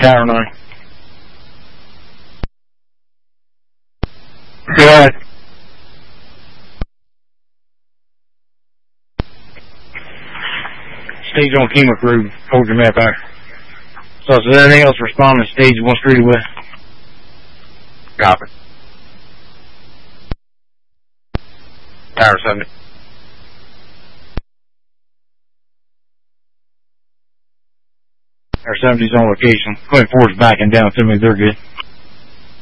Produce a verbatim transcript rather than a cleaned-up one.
Tower nine. Go ahead. Stage on Kima Crew. Hold your map out. So, is there anything else responding to stage one street with? Copy. Tower seventy. Tower seventy's on location. twenty-four is backing down to me. They're good.